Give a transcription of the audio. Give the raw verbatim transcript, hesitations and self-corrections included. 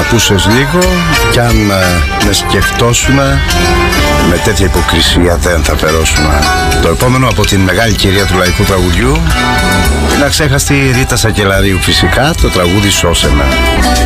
ακούσες λίγο κι αν ε, με σκεφτόσουν, με τέτοια υποκρισία δεν θα περάσουν. Το επόμενο από την μεγάλη κυρία του λαϊκού τραγουδιού, την αξέχαστη Ρίτα Σακελαρίου φυσικά, το τραγούδι «Σώσε με».